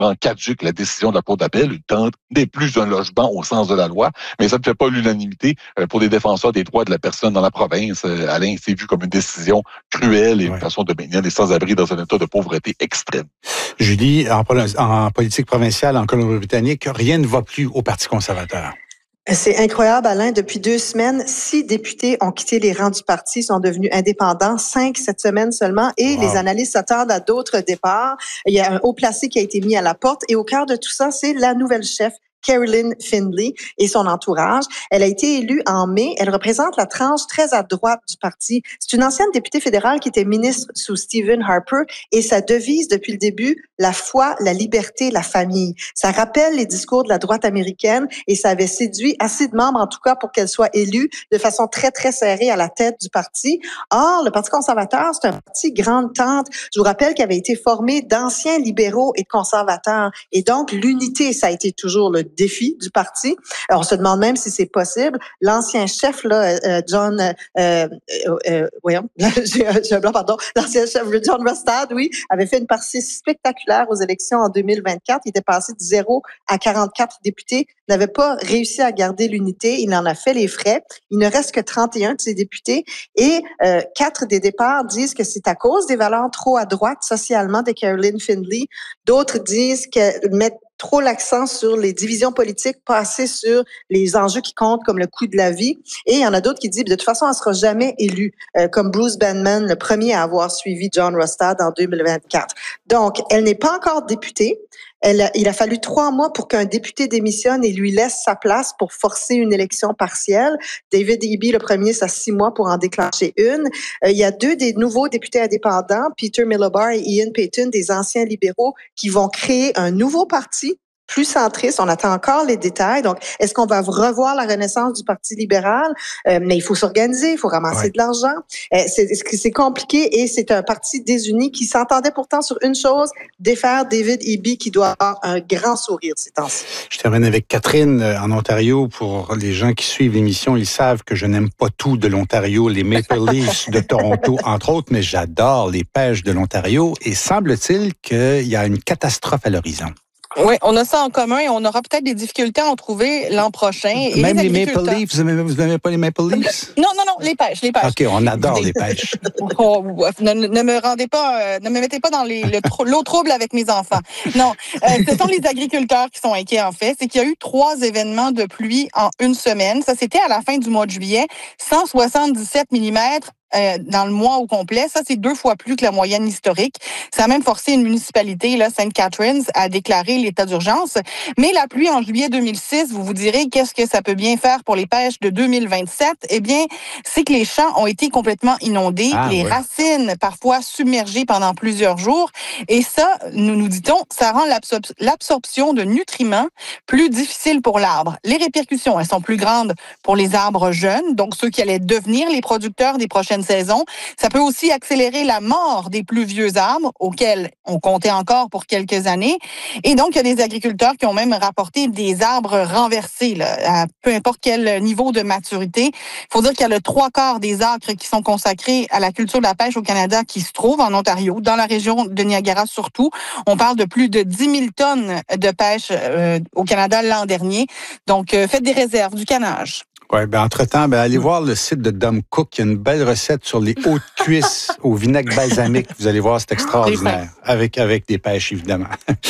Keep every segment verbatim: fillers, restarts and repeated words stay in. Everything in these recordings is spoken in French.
rend caduque la décision de la Cour d'appel. Le temps n'est plus un logement au sens de la loi, mais ça ne fait pas l'unanimité pour les défenseurs des droits de la personne dans la province. Alain, c'est vu comme une décision cruelle et ouais. une façon de maintenir les sans-abri dans un état de pauvreté extrême. Julie, en, en politique provinciale, en Colombie-Britannique, rien ne va plus au Parti conservateur. C'est incroyable, Alain. Depuis deux semaines, six députés ont quitté les rangs du parti, sont devenus indépendants, cinq cette semaine seulement, et wow. les analystes s'attendent à d'autres départs. Il y a un haut placé qui a été mis à la porte, et au cœur de tout ça, c'est la nouvelle chef, Carolyn Findlay et son entourage. Elle a été élue en mai. Elle représente la tranche très à droite du parti. C'est une ancienne députée fédérale qui était ministre sous Stephen Harper et sa devise depuis le début, la foi, la liberté, la famille. Ça rappelle les discours de la droite américaine et ça avait séduit assez de membres, en tout cas, pour qu'elle soit élue de façon très, très serrée à la tête du parti. Or, le Parti conservateur, c'est un parti grande tente. Je vous rappelle qu'il avait été formé d'anciens libéraux et de conservateurs. Et donc, l'unité, ça a été toujours le défi du parti. Alors, on se demande même si c'est possible. L'ancien chef, là, euh, John, euh, euh, euh, voyons, j'ai, j'ai un blanc, pardon, l'ancien chef, John Rustad, oui, avait fait une partie spectaculaire aux élections en deux mille vingt-quatre. Il était passé de zéro à quarante-quatre députés, n'avait pas réussi à garder l'unité. Il en a fait les frais. Il ne reste que trente et un de ses députés et euh, quatre des départs disent que c'est à cause des valeurs trop à droite socialement de Carolyn Findlay. D'autres disent qu'elle met trop l'accent sur les divisions politiques, pas assez sur les enjeux qui comptent comme le coût de la vie. Et il y en a d'autres qui disent, de toute façon, elle sera jamais élue, euh, comme Bruce Banman, le premier à avoir suivi John Rustad en deux mille vingt-quatre. Donc, elle n'est pas encore députée. Elle a, il a fallu trois mois pour qu'un député démissionne et lui laisse sa place pour forcer une élection partielle. David Eby, le premier, ça a six mois pour en déclencher une. Euh, il y a deux des nouveaux députés indépendants, Peter Milobar et Ian Payton, des anciens libéraux, qui vont créer un nouveau parti plus centriste. On attend encore les détails. Donc, est-ce qu'on va revoir la renaissance du Parti libéral? Euh, mais il faut s'organiser, il faut ramasser ouais. de l'argent. Euh, c'est, c'est compliqué et c'est un parti désuni qui s'entendait pourtant sur une chose, défaire David Eby qui doit avoir un grand sourire ces temps-ci. Je termine avec Catherine en Ontario. Pour les gens qui suivent l'émission, ils savent que je n'aime pas tout de l'Ontario, les Maple Leafs de Toronto, entre autres, mais j'adore les pêches de l'Ontario et semble-t-il qu'il y a une catastrophe à l'horizon. Oui, on a ça en commun et on aura peut-être des difficultés à en trouver l'an prochain. Et Même les, les Maple Leafs, vous n'aimez, vous n'aimez pas les Maple Leafs? Non, non, non, les pêches, les pêches. OK, on adore les pêches. Oh, ne, ne me rendez pas, euh, ne me mettez pas dans les, le, l'eau trouble avec mes enfants. Non, euh, ce sont les agriculteurs qui sont inquiets en fait. C'est qu'il y a eu trois événements de pluie en une semaine. Ça, c'était à la fin du mois de juillet. cent soixante-dix-sept millimètres. Euh, dans le mois au complet. Ça, c'est deux fois plus que la moyenne historique. Ça a même forcé une municipalité, là, Saint Catharines, à déclarer l'état d'urgence. Mais la pluie en juillet deux mille six, vous vous direz, qu'est-ce que ça peut bien faire pour les pêches de deux mille vingt-sept? Eh bien, c'est que les champs ont été complètement inondés, ah, les oui. racines parfois submergées pendant plusieurs jours. Et ça, nous nous dit-on, ça rend l'absor- l'absorption de nutriments plus difficile pour l'arbre. Les répercussions, elles sont plus grandes pour les arbres jeunes, donc ceux qui allaient devenir les producteurs des prochaines saison. Ça peut aussi accélérer la mort des plus vieux arbres auxquels on comptait encore pour quelques années. Et donc, il y a des agriculteurs qui ont même rapporté des arbres renversés, là, à peu importe quel niveau de maturité. Il faut dire qu'il y a le trois quarts des acres qui sont consacrés à la culture de la pêche au Canada qui se trouvent en Ontario, dans la région de Niagara surtout. On parle de plus de dix mille tonnes de pêche euh, au Canada l'an dernier. Donc, euh, faites des réserves, du canage. Oui, ben entre-temps, ben allez voir le site de Dom Cook. Il y a une belle recette sur les hautes cuisses au vinaigre balsamique. Vous allez voir, c'est extraordinaire. Avec, avec des pêches, évidemment.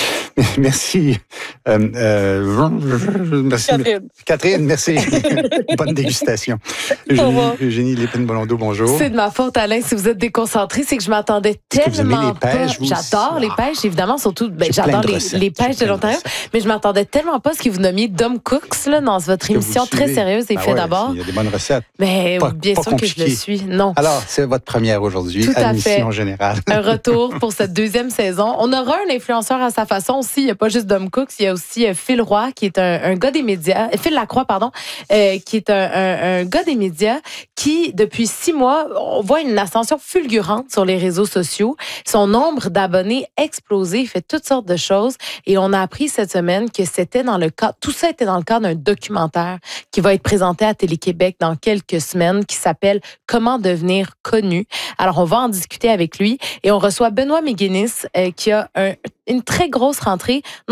Merci. Euh, euh, merci. Catherine. Catherine, merci. Bonne dégustation. Eugénie, Eugénie Lépine-Bolondo, bonjour. C'est de ma faute, Alain, si vous êtes déconcentré, c'est que je m'attendais tellement les pêches, pas. J'adore les pêches, évidemment, surtout, ben, j'adore les, les pêches de l'Ontario, mais je m'attendais tellement pas à ce que vous nommiez Dom Cooks là, dans votre émission très sérieuse et ben fait ouais, d'abord. Il y a des bonnes recettes. Mais pas, bien pas sûr compliqué. Que je le suis. Non. Alors, c'est votre première aujourd'hui, tout à Admission fait. Générale. Un retour pour cette deuxième saison. On aura un influenceur à sa façon aussi. Il n'y a pas juste Dom Cooks, il y a a aussi Phil Roy, qui est un, un gars des médias, Phil Lacroix, pardon, euh, qui est un, un, un gars des médias qui, depuis six mois, on voit une ascension fulgurante sur les réseaux sociaux. Son nombre d'abonnés explosé, il fait toutes sortes de choses. Et on a appris cette semaine que c'était dans le cadre, tout ça était dans le cadre d'un documentaire qui va être présenté à Télé-Québec dans quelques semaines, qui s'appelle « Comment devenir connu ». Alors, on va en discuter avec lui et on reçoit Benoît McGuinness, euh, qui a un, une très grosse rentrée.